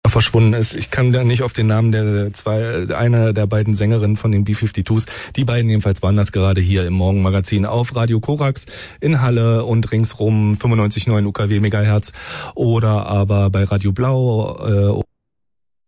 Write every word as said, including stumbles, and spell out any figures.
verschwunden ist. Ich kann da nicht auf den Namen der zwei, einer der beiden Sängerinnen von den B zweiundfünfzig. Die beiden jedenfalls waren das gerade hier im Morgenmagazin auf Radio Korax in Halle und ringsrum fünfundneunzig Komma neun U K W Megahertz oder aber bei Radio Blau äh,